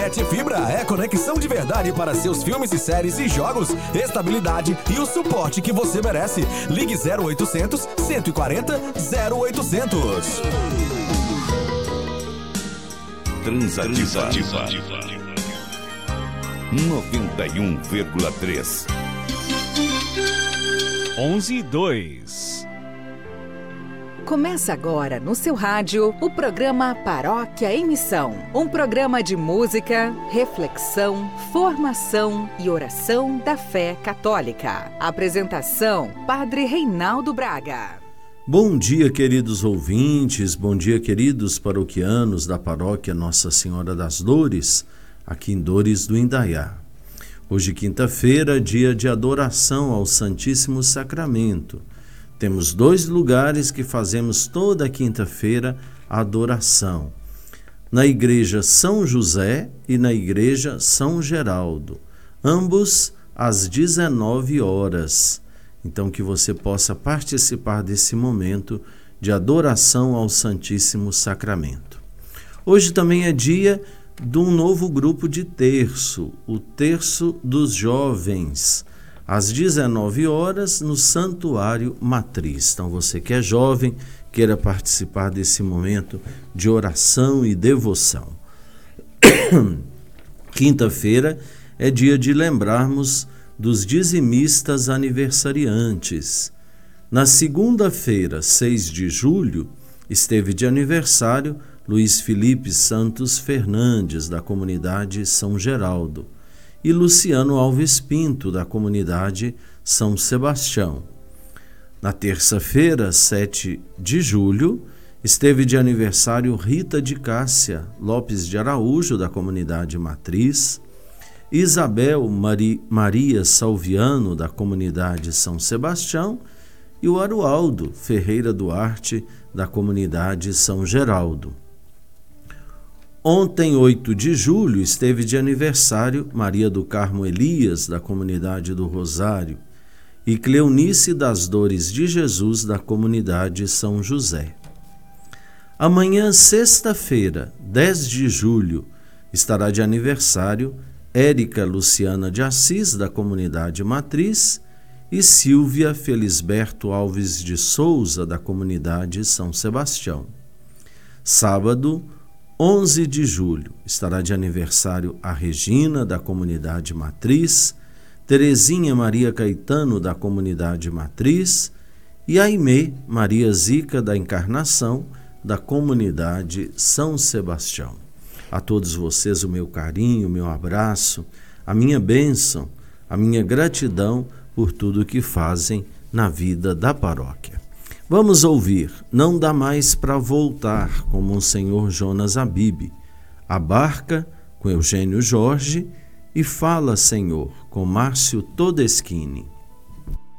Net Fibra é conexão de verdade para seus filmes e séries e jogos, estabilidade e o suporte que você merece. Ligue 0800 140 0800. Transativa 91,3 11:02. Começa agora no seu rádio o programa Paróquia em Missão. Um programa de música, reflexão, formação e oração da fé católica. Apresentação, Padre Reinaldo Braga. Bom dia, queridos ouvintes, bom dia, queridos paroquianos da Paróquia Nossa Senhora das Dores, aqui em Dores do Indaiá. Hoje, quinta-feira, dia de adoração ao Santíssimo Sacramento. Temos 2 lugares que fazemos toda quinta-feira a adoração. Na Igreja São José e na Igreja São Geraldo. Ambos às 19 horas. Então, que você possa participar desse momento de adoração ao Santíssimo Sacramento. Hoje também é dia de um novo grupo de terço, o Terço dos Jovens, às 19 horas no Santuário Matriz. Então, você que é jovem, queira participar desse momento de oração e devoção. Quinta-feira é dia de lembrarmos dos dizimistas aniversariantes. Na segunda-feira, 6 de julho, esteve de aniversário Luiz Felipe Santos Fernandes, da comunidade São Geraldo, e Luciano Alves Pinto, da comunidade São Sebastião. Na terça-feira, 7 de julho, esteve de aniversário Rita de Cássia Lopes de Araújo, da comunidade Matriz, Isabel Maria Salviano, da comunidade São Sebastião, e o Arualdo Ferreira Duarte, da comunidade São Geraldo. Ontem, 8 de julho, esteve de aniversário Maria do Carmo Elias, da comunidade do Rosário, e Cleonice das Dores de Jesus, da comunidade São José. Amanhã, sexta-feira, 10 de julho, estará de aniversário Érica Luciana de Assis, da comunidade Matriz, e Silvia Felisberto Alves de Souza, da comunidade São Sebastião. Sábado, 11 de julho, estará de aniversário a Regina, da comunidade Matriz, Terezinha Maria Caetano, da comunidade Matriz, e Aimee Maria Zica da Encarnação, da comunidade São Sebastião. A todos vocês o meu carinho, o meu abraço, a minha bênção, a minha gratidão por tudo que fazem na vida da paróquia. Vamos ouvir Não Dá Mais Para Voltar, com Monsenhor Jonas Abib, A Barca, com Eugênio Jorge, e Fala, Senhor, com Márcio Todeschini.